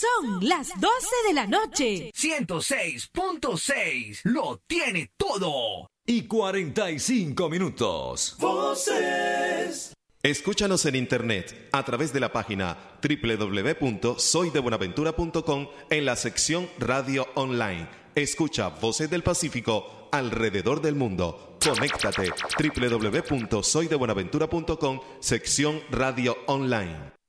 Son las 12 de la noche. 106.6 lo tiene todo. Y 45 minutos. Voces. Escúchanos en internet a través de la página www.soydebuenaventura.com en la sección Radio Online. Escucha Voces del Pacífico alrededor del mundo. Conéctate www.soydebuenaventura.com sección Radio Online.